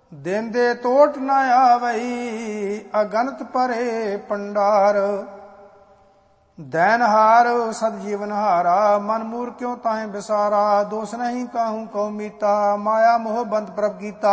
ਦੇਂਦੇ ਤੋਟ ਨਾ ਆਵਈ, ਅਗਨਤ ਭਰੇ ਪੰਡਾਰ। दैनहार सद जीवन हारा, मन मूर क्यों ताहे बिसारा। दोष नहीं काहू कौ मीता, माया मोह बंद प्रभ गीता।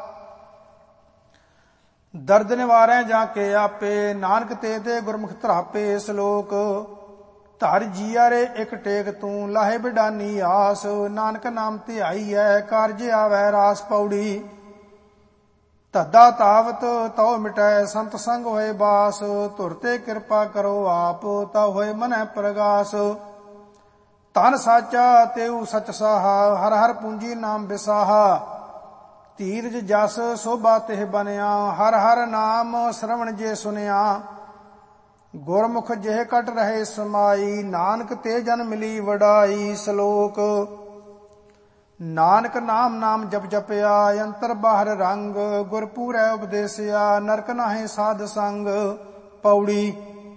दर्द निवारै जाके आपे, नानक ते दे गुरमुख धरापे। श्लोक धर जिया रे एक टेक तू, लाहे बिडानी आस। नानक नाम धियाई है, कारज आवै रास। पौड़ी ਧੱਦਾ ਤਾਵਤ ਤਉ ਮਿਟੈ, ਸੰਤ ਸੰਗ ਹੋਏ ਬਾਸ। ਧੁਰ ਤੇ ਕਿਰਪਾ ਕਰੋ ਆਪ, ਤਾ ਹੋਏ ਮਨੈ ਪ੍ਰਗਾਸ। ਧਨ ਸਾਚਾ ਤੇਉ ਸਚ ਸਾਹਾ, ਹਰ ਹਰ ਪੂੰਜੀ ਨਾਮ ਵਿਸਾਹਾ। ਧੀਰਜ ਜਸ ਸੋਭਾ ਤਿਹ ਬਨਿਆ, ਹਰ ਹਰ ਨਾਮ ਸ਼ਰਵਣ ਜੇ ਸੁਨਿਆ। ਗੁਰਮੁਖ ਜਿਹ ਕਟ ਰਹੇ ਸਮਾਈ, ਨਾਨਕ ਤੇ ਜਨ ਮਿਲੀ ਵਡਾਈ। ਸ਼ਲੋਕ ਨਾਨਕ ਨਾਮ ਨਾਮ ਜਪ ਜਪਿਆ, ਅੰਤਰ ਬਾਹਰ ਰੰਗ। ਗੁਰਪੂਰੈ ਉਪਦੇਸਿਆ, ਨਰਕ ਨਾਹੀ ਸਾਧ ਸੰਗ। ਪੌੜੀ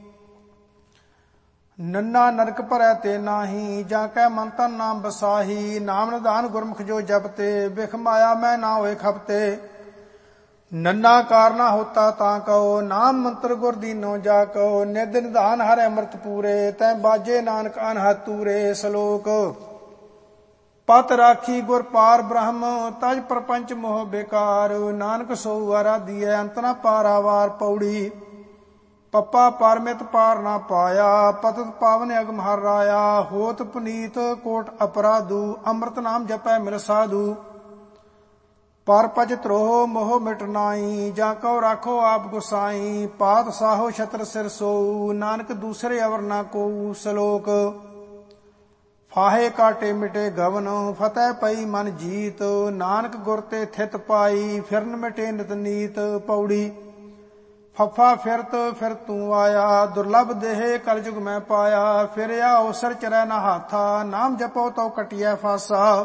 ਨੰਨਾ ਨਰਕ ਭਰੈ ਤੇ ਨਾਹੀ, ਜਾਂ ਕੈ ਮਨ ਤਨ ਨਾਮ ਬਸਾਹੀ। ਨਾਮ ਨਿਧਾਨ ਗੁਰਮੁਖ ਜੋ ਜਪਤੇ, ਬਿਖ ਮਾਇਆ ਮੈਂ ਨਾ ਹੋਏ ਖਪਤੇ। ਨੰਨਾ ਕਾਰਨਾ ਹੋਤਾ ਤਾਂ ਕਹੋ, ਨਾਮ ਮੰਤਰ ਗੁਰ ਦੀਨੋ ਜਾ ਕਹੋ। ਨਿਧ ਨਿਧਾਨ ਹਰਿ ਅੰਮ੍ਰਿਤ ਪੂਰੇ, ਤੈ ਬਾਜੇ ਨਾਨਕ ਅਨਹਦ ਤੂਰੇ। ਸ਼ਲੋਕ ਪਤ ਰਾਖੀ ਗੁਰ ਪਾਰ ਬ੍ਰਹਮ, ਤਜ ਪ੍ਰਪੰਚ ਮੋਹ ਬੇਕਾਰ। ਨਾਨਕ ਸੋ ਆਰਾਧੀਐ, ਅੰਤ ਨਾ ਪਾਰਾਵਾਰ। ਪੌੜੀ ਪੱਪਾ ਪਰਮਿਤ ਪਾਰ ਨਾ ਪਾਇਆ, ਪਤਿਤ ਪਾਵਨ ਅਗਮ ਹਰ ਰਾਇਆ। ਹੋਤ ਪੁਨੀਤ ਕੋਟ ਅਪਰਾਧੂ, ਅੰਮ੍ਰਿਤ ਨਾਮ ਜਪੈ ਮਿਲ ਸਾਧੂ। ਪਰ ਪਜ ਧਰੋਹ ਮੋਹ ਮਿਟ ਨਾਈ, ਜਾਂ ਕਉ ਰਾਖੋ ਆਪ ਗੁਸਾਈ। ਪਾਤ ਸਾਹੋ ਛਤਰ ਸਿਰ ਸੋਊ, ਨਾਨਕ ਦੂਸਰੇ ਅਵਰ ਨਾ ਕੋਊ। ਸ਼ਲੋਕ ਫਾਹੇ ਕਾਟੇ ਮਿਟੇ ਗਵਨ, ਫਤਿਹ ਪਈ ਮਨ ਜੀਤ। ਨਾਨਕ ਗੁਰ ਤੇ ਥਿਤ ਪਾਈ, ਫਿਰਨ ਮਿਟੇ ਨਿਤ ਨੀਤ। ਪੌੜੀ ਫੱਫਾ ਫਿਰਤ ਫਿਰ ਤੂੰ ਆਇਆ, ਦੁਰਲਭ ਦੇਹ ਕਲਯੁਗ ਮੈਂ ਪਾਇਆ। ਫਿਰਿਆ ਅਵਸਰ ਚਰੈ ਨਾ ਹਾਥਾ, ਨਾਮ ਜਪੋ ਤਉ ਕਟਿਐ ਫਾਸਾ।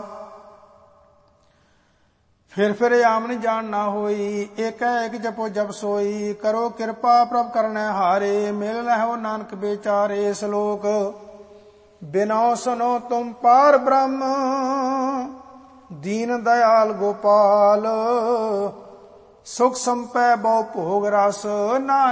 ਫਿਰ ਆਮਨ ਜਾਣ ਨਾ ਹੋਈ, ਏਕੈ ਏਕ ਜਪੋ ਜਪ ਸੋਈ। ਕਰੋ ਕਿਰਪਾ ਪ੍ਰਭ ਕਰਨੈ ਹਾਰੇ, ਮਿਲ ਲਹੋ ਨਾਨਕ ਬੇਚਾਰੇ। ਸ਼ਲੋਕ ਬਿਨੋ ਸੁਨੋ ਤੁਮ ਪਾਰ ਬ੍ਰਹਮ, ਦੀਨ ਦਇਆਲ ਗੋਪਾਲ। ਸੁਖ ਸੰਪੈ ਬਹੁ ਭੋਗ ਰਸ, ਨਾਨਕ